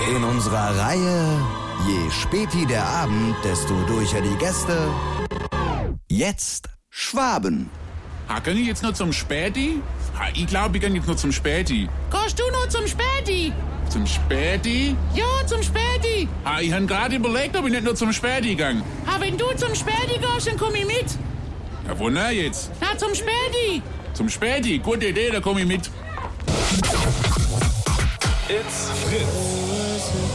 In unserer Reihe Je späti der Abend, desto durcher die Gäste. Jetzt Schwaben. Kann ich jetzt noch zum Späti? Ich glaube, ich kann jetzt noch zum Späti. Gehst du noch zum Späti? Zum Späti? Ja, zum Späti. Ich habe gerade überlegt, ob ich nicht nur zum Späti gang. Wenn du zum Späti gehst, dann komm ich mit. Ja, wo na jetzt? Na, zum Späti. Zum Späti? Gute Idee, da komme ich mit. It's Fritz.